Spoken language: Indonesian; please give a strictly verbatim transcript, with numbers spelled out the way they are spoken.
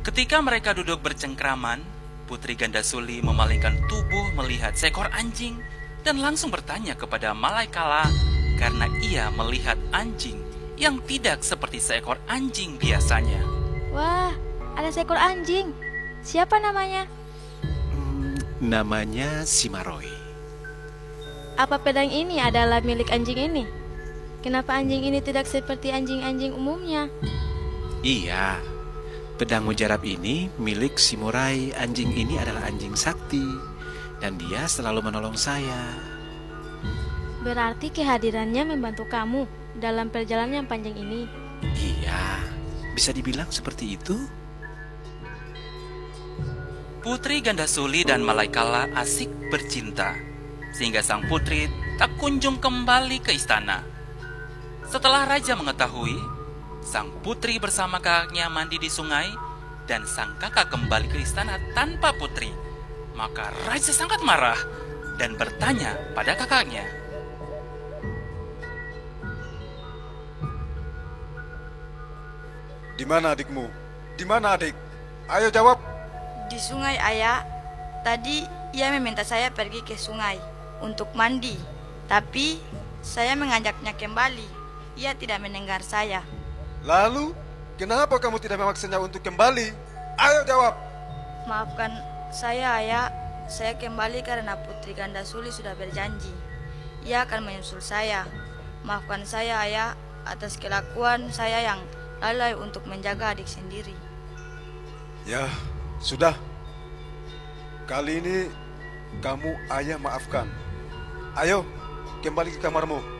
Ketika mereka duduk bercengkraman, Putri Gandasuli memalingkan tubuh melihat seekor anjing dan langsung bertanya kepada Malaikala karena ia melihat anjing yang tidak seperti seekor anjing biasanya. Wah, ada seekor anjing. Siapa namanya? Hmm, namanya Simaroy. Apa pedang ini adalah milik anjing ini? Kenapa anjing ini tidak seperti anjing-anjing umumnya? Iya, pedang mujarab ini milik Simurai. Anjing ini adalah anjing sakti dan dia selalu menolong saya. Berarti kehadirannya membantu kamu dalam perjalanan yang panjang ini. Iya, bisa dibilang seperti itu. Putri Gandasuli dan Malaikala asik bercinta, sehingga sang putri tak kunjung kembali ke istana. Setelah raja mengetahui, sang putri bersama kakaknya mandi di sungai dan sang kakak kembali ke istana tanpa putri. Maka raja sangat marah dan bertanya pada kakaknya. Di mana adikmu? Di mana adik? Ayo jawab. Di sungai, Ayah. Tadi ia meminta saya pergi ke sungai untuk mandi, tapi saya mengajaknya kembali. Ia tidak mendengar saya. Lalu, kenapa kamu tidak memaksanya untuk kembali? Ayo jawab. Maafkan saya, Ayah. Saya kembali karena Putri Gandasuli sudah berjanji ia akan menyusul saya. Maafkan saya, Ayah, atas kelakuan saya yang lalai untuk menjaga adik sendiri. Ya, sudah. Kali ini kamu ayah maafkan. Ayo, kembali ke kamarmu.